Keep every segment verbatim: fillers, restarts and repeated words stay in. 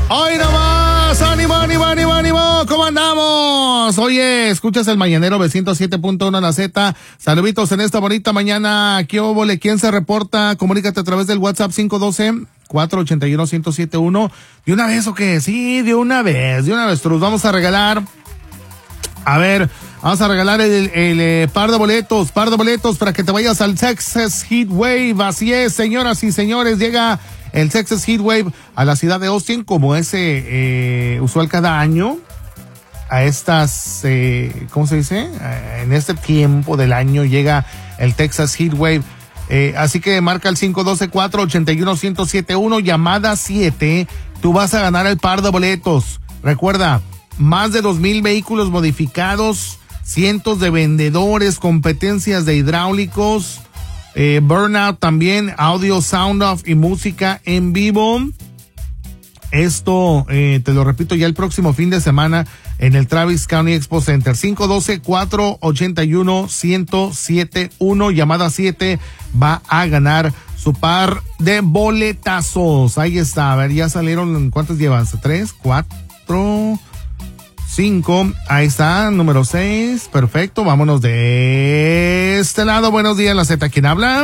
Hoy nomás, ánimo, ánimo, ánimo, ánimo, ¿cómo andamos? Oye, escuchas el Mañanero B ciento siete punto uno en la Z. Saluditos en esta bonita mañana. ¿Qué óvole? ¿Quién se reporta? Comunícate a través del WhatsApp cinco uno dos, cuatro ocho uno, uno cero siete uno. ¿De una vez o qué? Sí, de una vez, de una vez. Nos vamos a regalar. A ver, vamos a regalar el, el, el eh, par de boletos, par de boletos para que te vayas al Texas Heatwave. Así es, señoras y señores, llega el Texas Heatwave a la ciudad de Austin, como es eh, usual cada año, a estas, eh, ¿cómo se dice? Eh, en este tiempo del año llega el Texas Heatwave. Eh, así que marca el cinco uno dos, cuatro ocho uno, uno cero siete uno, llamada siete, tú vas a ganar el par de boletos. Recuerda, más de dos mil vehículos modificados, cientos de vendedores, competencias de hidráulicos, eh, burnout también, audio, sound off y música en vivo. Esto, eh, te lo repito, ya el próximo fin de semana en el Travis County Expo Center. cinco uno dos, cuatro ocho uno, uno cero siete uno, llamada siete, va a ganar su par de boletazos. Ahí está, a ver, ya salieron, ¿cuántos llevas? ¿Tres? ¿Cuatro? Cinco, ahí está, número seis, perfecto, vámonos de este lado. Buenos días, la Z, ¿quién habla?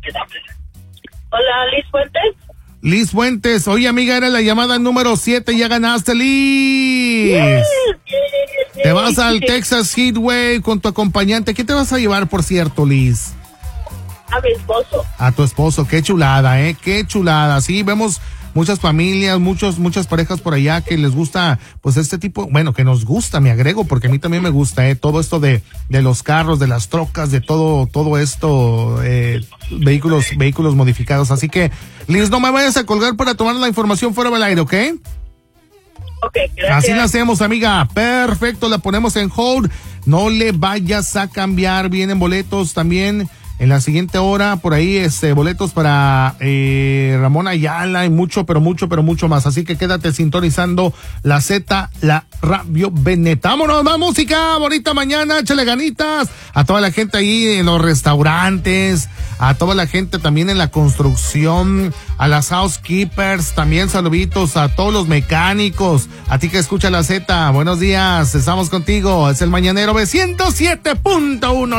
Hola, Liz Fuentes. Liz Fuentes, oye amiga, era la llamada número siete, ya ganaste, Liz. Yes, yes, yes. Te vas al Texas Heatwave con tu acompañante. ¿Qué te vas a llevar, por cierto, Liz? A mi esposo. A tu esposo, qué chulada, eh, qué chulada. Sí, vemos muchas familias, muchos, muchas parejas por allá que les gusta, pues este tipo, bueno, que nos gusta, me agrego, porque a mí también me gusta, eh, todo esto de, de los carros, de las trocas, de todo, todo esto, eh, vehículos, vehículos modificados. Así que, Liz, no me vayas a colgar para tomar la información fuera del aire, ¿ok? Ok, gracias. Así la hacemos, amiga. Perfecto, la ponemos en hold. No le vayas a cambiar. Vienen boletos también en la siguiente hora, por ahí, este, boletos para eh, Ramón Ayala y mucho, pero mucho, pero mucho más. Así que quédate sintonizando la Z, la Radio Veneta. Vámonos, más música, bonita mañana, échale ganitas. A toda la gente ahí en los restaurantes, a toda la gente también en la construcción, a las housekeepers, también saluditos a todos los mecánicos. A ti que escucha la Z, buenos días, estamos contigo. Es el Mañanero B ciento siete punto uno.